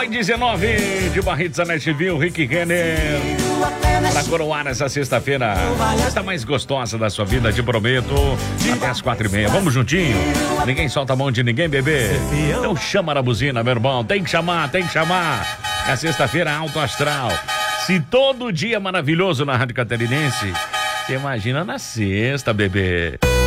19 de Barretos, Nashville, Rick Renner. Para coroar essa sexta-feira, esta mais gostosa da sua vida, te prometo, até as 4h30. Vamos juntinho? Ninguém solta a mão de ninguém, bebê. Então chama na buzina, meu irmão. Tem que chamar, tem que chamar. É sexta-feira alto astral. Se todo dia é maravilhoso na Rádio Catarinense, você imagina na sexta, bebê.